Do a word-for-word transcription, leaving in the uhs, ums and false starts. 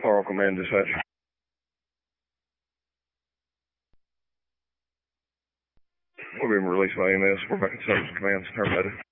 Carl Command Dispatch. We've been released by E M S. We're back in Service Command. Everybody.